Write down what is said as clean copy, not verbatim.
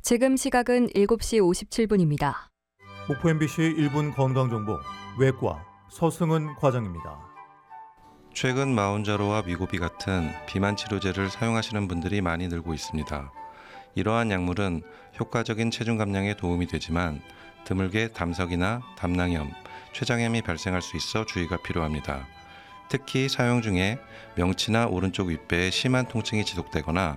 지금 시각은 7시 57분입니다. 목포 MBC 1분 건강정보 외과 서승은 과장입니다. 최근 마운자로와 미고비 같은 비만 치료제를 사용하시는 분들이 많이 늘고 있습니다. 이러한 약물은 효과적인 체중 감량에 도움이 되지만 드물게 담석이나 담낭염, 췌장염이 발생할 수 있어 주의가 필요합니다. 특히 사용 중에 명치나 오른쪽 윗배에 심한 통증이 지속되거나